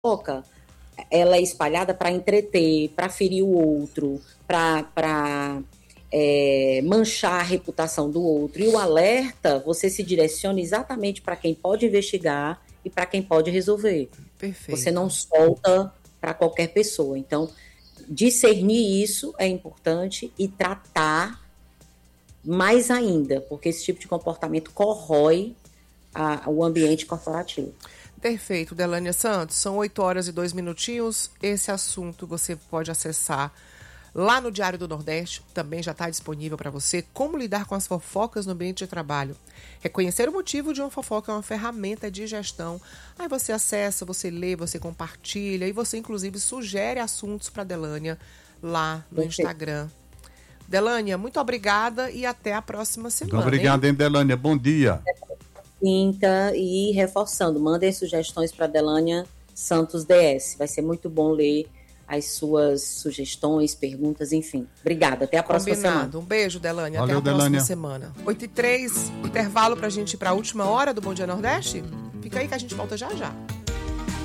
fofoca, ela é espalhada para entreter, para ferir o outro, para manchar a reputação do outro. E o alerta, você se direciona exatamente para quem pode investigar e para quem pode resolver. Perfeito. Você não solta para qualquer pessoa. Então, discernir isso é importante e tratar mais ainda, porque esse tipo de comportamento corrói o ambiente corporativo. Perfeito, Delânia Santos. São 8h02. Esse assunto você pode acessar lá no Diário do Nordeste, também já está disponível para você. Como lidar com as fofocas no ambiente de trabalho. Reconhecer o motivo de uma fofoca é uma ferramenta de gestão. Aí você acessa, você lê, você compartilha e você inclusive sugere assuntos para Delânia lá no Instagram. Delânia, muito obrigada e até a próxima semana. Obrigado, hein, Delânia? Bom dia. Quinta, e reforçando, mandem sugestões para Delânia Santos DS. Vai ser muito bom ler as suas sugestões, perguntas, enfim. Obrigada, até a próxima semana. Um beijo, Delânia. Valeu, até a próxima Delânia. semana. 8h03, intervalo pra gente ir pra última hora do Bom Dia Nordeste? Fica aí que a gente volta já já.